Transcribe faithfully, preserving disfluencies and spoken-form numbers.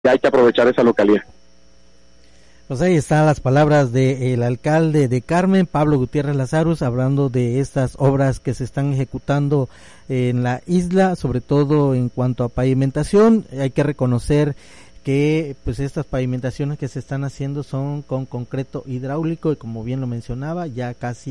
hay que aprovechar esa localidad. Pues ahí están las palabras del alcalde de Carmen, Pablo Gutiérrez Lazarus, hablando de estas obras que se están ejecutando en la isla, sobre todo en cuanto a pavimentación. Hay que reconocer que pues estas pavimentaciones que se están haciendo son con concreto hidráulico y, como bien lo mencionaba, ya casi